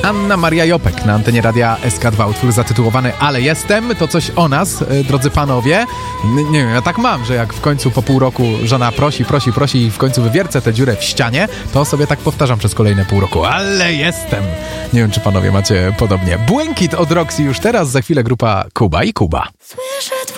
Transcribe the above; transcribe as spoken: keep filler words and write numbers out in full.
Anna Maria Jopek na antenie Radia S K dwa. Utwór zatytułowany Ale jestem, to coś o nas, e, drodzy panowie. N- nie wiem, ja tak mam, że jak w końcu po pół roku żona prosi, prosi, prosi i w końcu wywiercę tę dziurę w ścianie, to sobie tak powtarzam przez kolejne pół roku. Ale jestem. Nie wiem, czy panowie macie podobnie. Błękit od Roxy już teraz, za chwilę grupa Kuba i Kuba.